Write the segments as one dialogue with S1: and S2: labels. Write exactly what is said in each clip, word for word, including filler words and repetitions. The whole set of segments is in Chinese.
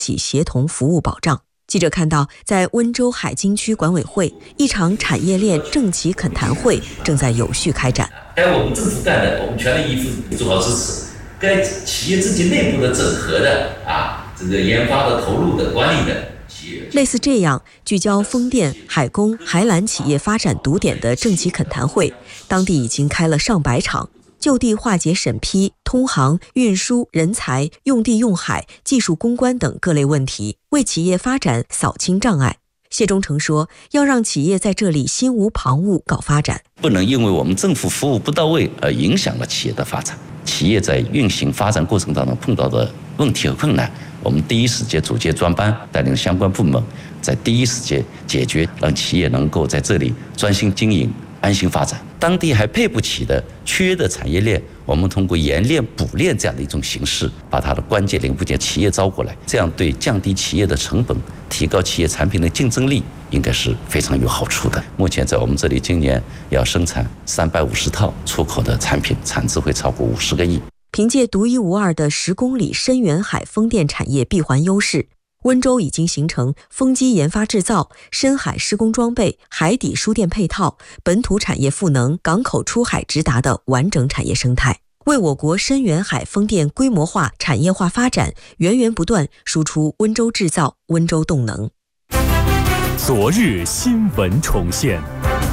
S1: 起协同服务保障。记者看到，在温州海津区管委会，一场产业链政企恳谈会正在有序开展。
S2: 该我们政府干的，我们全力以赴做好支持；该企业自己内部的整合的啊，这个研发的、投入的、管理的。
S1: 类似这样聚焦风电、海工、海缆企业发展堵点的政企恳谈会，当地已经开了上百场，就地化解审批、通航、运输、人才、用地用海、技术攻关等各类问题，为企业发展扫清障碍。谢忠诚说，要让企业在这里心无旁骛搞发展，
S3: 不能因为我们政府服务不到位而影响了企业的发展。企业在运行发展过程当中碰到的问题和困难，我们第一时间组建专班，带领相关部门在第一时间解决，让企业能够在这里专心经营、安心发展。当地还配不起的缺的产业链，我们通过研链补链这样的一种形式，把它的关键零部件企业招过来，这样对降低企业的成本、提高企业产品的竞争力，应该是非常有好处的。目前在我们这里，今年要生产三百五十套出口的产品，产值会超过五十个亿。
S1: 凭借独一无二的十公里深远海风电产业闭环优势，温州已经形成风机研发制造、深海施工装备、海底输电配套、本土产业赋能、港口出海直达的完整产业生态，为我国深远海风电规模化、产业化发展源源不断输出温州制造、温州动能。
S4: 昨日新闻重现，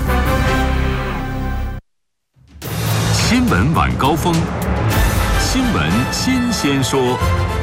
S4: 新闻晚高峰，新闻新鲜说。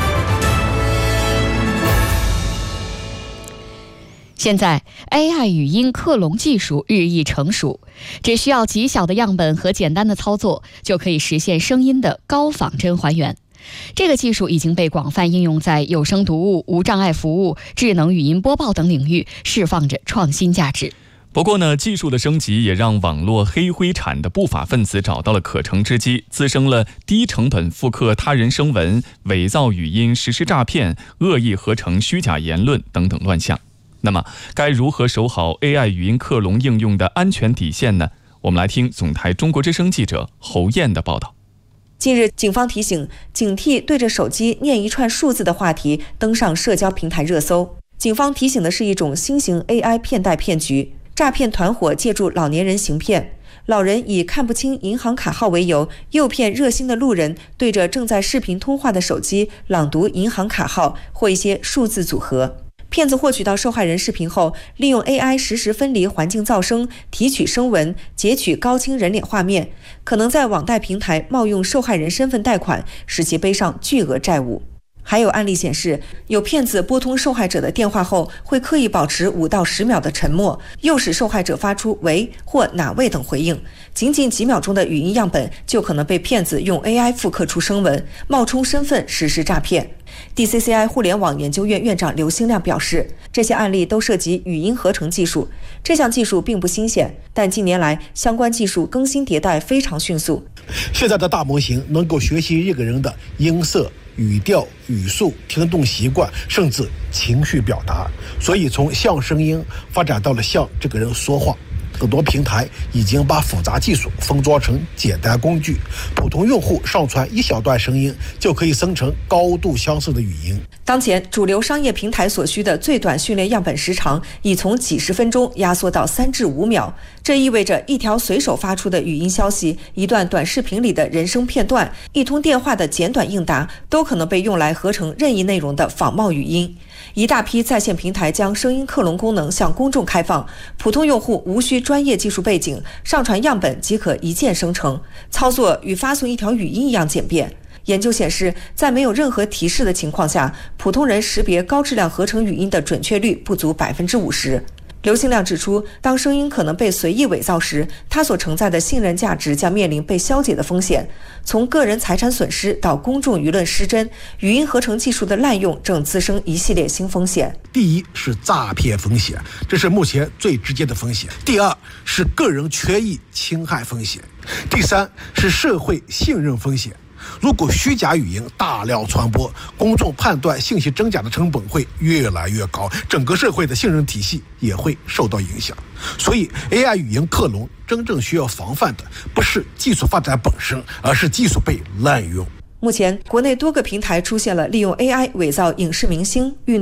S5: 现在 A I 语音克隆技术日益成熟，只需要极小的样本和简单的操作，就可以实现声音的高仿真还原。这个技术已经被广泛应用在有声读物、无障碍服务、智能语音播报等领域，释放着创新价值。
S6: 不过呢，技术的升级也让网络黑灰产的不法分子找到了可乘之机，滋生了低成本复刻他人声纹、伪造语音实施诈骗、恶意合成虚假言论等等乱象。那么，该如何守好 A I 语音克隆应用的安全底线呢？我们来听总台中国之声记者侯燕的报道。
S7: 近日，警方提醒警惕对着手机念一串数字的话题登上社交平台热搜。警方提醒的是一种新型 A I 骗贷骗局，诈骗团伙借助老年人行骗，老人以看不清银行卡号为由，诱骗热心的路人对着正在视频通话的手机朗读银行卡号或一些数字组合。骗子获取到受害人视频后，利用 A I 实时分离环境噪声，提取声纹，截取高清人脸画面，可能在网贷平台冒用受害人身份贷款，使其背上巨额债务。还有案例显示，有骗子拨通受害者的电话后，会刻意保持五到十秒的沉默，诱使受害者发出喂或哪位等回应。仅仅几秒钟的语音样本，就可能被骗子用 A I 复刻出声纹，冒充身份实施诈骗。D C C I 互联网研究院院长刘兴亮表示，这些案例都涉及语音合成技术，这项技术并不新鲜，但近年来相关技术更新迭代非常迅速。
S8: 现在的大模型能够学习一个人的音色、语调、语速、听动习惯，甚至情绪表达，所以从像声音发展到了像这个人说话。很多平台已经把复杂技术封装成简单工具，普通用户上传一小段声音就可以生成高度相似的语音。
S7: 当前主流商业平台所需的最短训练样本时长已从几十分钟压缩到三至五秒，这意味着一条随手发出的语音消息、一段短视频里的人声片段、一通电话的简短应答，都可能被用来合成任意内容的仿冒语音。一大批在线平台将声音克隆功能向公众开放，普通用户无需专业技术背景，上传样本即可一键生成，操作与发送一条语音一样简便。研究显示，在没有任何提示的情况下，普通人识别高质量合成语音的准确率不足百分之五十。刘兴亮指出，当声音可能被随意伪造时，它所承载的信任价值将面临被消解的风险。从个人财产损失到公众舆论失真，语音合成技术的滥用正滋生一系列新风险。
S8: 第一是诈骗风险，这是目前最直接的风险；第二是个人权益侵害风险；第三是社会信任风险。如果虚假语音大量传播，公众判断信息真假的成本会越来越高，整个社会的信任体系也会受到影响。所以 A I 语音克隆真正需要防范的不是技术发展本身，而是技术被滥用。
S7: 目前国内多个平台出现了利用 A I 伪造影视明星、运